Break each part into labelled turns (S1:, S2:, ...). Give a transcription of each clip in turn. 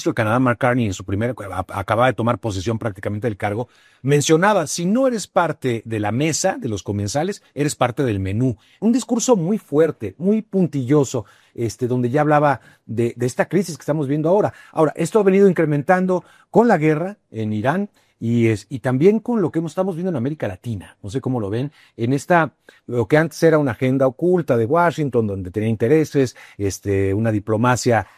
S1: ministro de Canadá, Mark Carney, en su acaba de tomar posesión prácticamente del cargo, mencionaba, si no eres parte de la mesa de los comensales, eres parte del menú. Un discurso muy fuerte, muy puntilloso, donde ya hablaba de esta crisis que estamos viendo ahora. Ahora, esto ha venido incrementando con la guerra en Irán, y también con lo que estamos viendo en América Latina. No sé cómo lo ven, lo que antes era una agenda oculta de Washington, donde tenía intereses, una diplomacia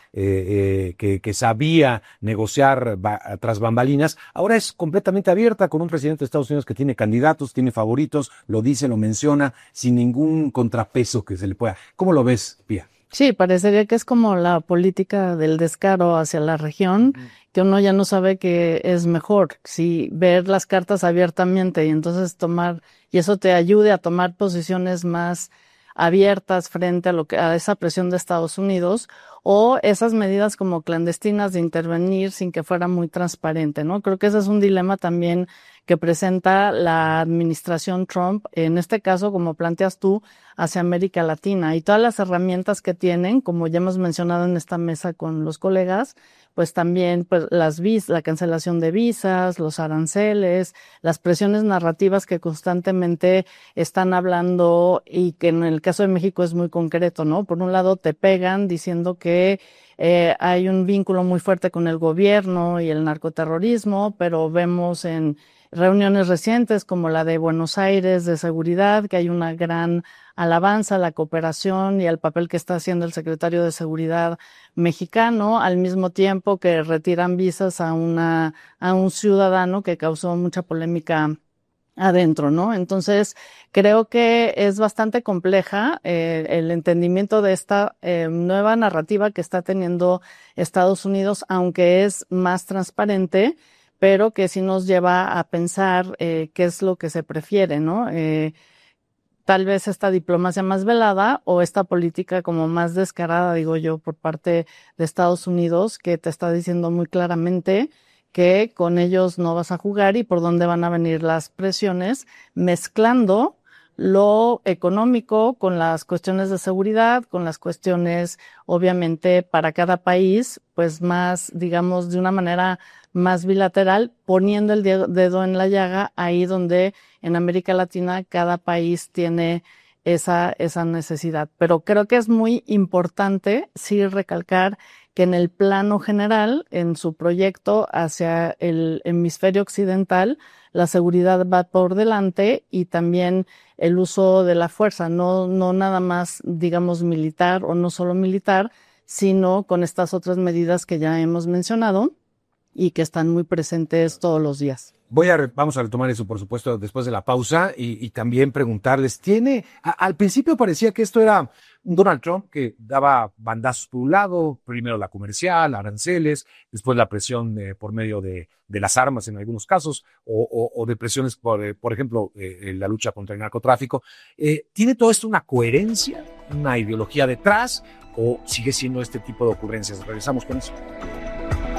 S1: que sabía negociar tras bambalinas, ahora es completamente abierta, con un presidente de Estados Unidos que tiene candidatos, tiene favoritos, lo dice, lo menciona, sin ningún contrapeso que se le pueda. ¿Cómo lo ves, Pía?
S2: Sí, parecería que es como la política del descaro hacia la región, que uno ya no sabe qué es mejor, si ver las cartas abiertamente y entonces y eso te ayude a tomar posiciones más abiertas frente a esa presión de Estados Unidos, o esas medidas como clandestinas de intervenir sin que fuera muy transparente, ¿no? Creo que ese es un dilema también que presenta la administración Trump, en este caso, como planteas tú, hacia América Latina, y todas las herramientas que tienen, como ya hemos mencionado en esta mesa con los colegas, pues también pues la cancelación de visas, los aranceles, las presiones narrativas que constantemente están hablando, y que en el caso de México es muy concreto, ¿no? Por un lado te pegan diciendo que hay un vínculo muy fuerte con el gobierno y el narcoterrorismo, pero vemos en reuniones recientes como la de Buenos Aires de seguridad que hay una gran alabanza a la cooperación y al papel que está haciendo el secretario de Seguridad mexicano, al mismo tiempo que retiran visas a un ciudadano que causó mucha polémica adentro, ¿no? Entonces, creo que es bastante compleja el entendimiento de esta nueva narrativa que está teniendo Estados Unidos, aunque es más transparente, pero que sí nos lleva a pensar qué es lo que se prefiere, ¿no? Tal vez esta diplomacia más velada o esta política como más descarada, digo yo, por parte de Estados Unidos, que te está diciendo muy claramente que con ellos no vas a jugar y por dónde van a venir las presiones, mezclando lo económico con las cuestiones de seguridad, con las cuestiones, obviamente, para cada país, pues más, digamos, de una manera más bilateral, poniendo el dedo en la llaga ahí donde en América Latina cada país tiene esa necesidad. Pero creo que es muy importante sí recalcar que en el plano general, en su proyecto hacia el hemisferio occidental, la seguridad va por delante y también el uso de la fuerza, no nada más, digamos, militar o no solo militar, sino con estas otras medidas que ya hemos mencionado y que están muy presentes todos los días.
S1: Vamos a retomar eso, por supuesto, después de la pausa y también preguntarles, al principio parecía que esto era un Donald Trump que daba bandazos por un lado, primero la comercial, aranceles, después la presión por medio de las armas en algunos casos, o de presiones por ejemplo, la lucha contra el narcotráfico. ¿Tiene todo esto una coherencia, una ideología detrás, o sigue siendo este tipo de ocurrencias? Regresamos con eso.